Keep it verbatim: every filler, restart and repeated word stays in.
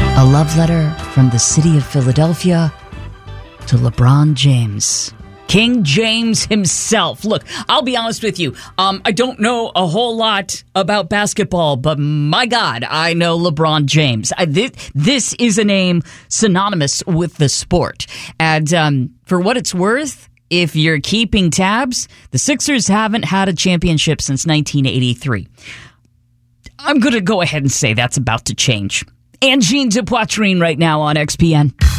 A love letter from the city of Philadelphia to LeBron James. King James himself. Look, I'll be honest with you. Um, I don't know a whole lot about basketball, but my God, I know LeBron James. I, this, this is a name synonymous with the sport. And um, for what it's worth, if you're keeping tabs, the Sixers haven't had a championship since nineteen eighty-three. I'm going to go ahead and say that's about to change. Angeline de Poitrine right now on X P N.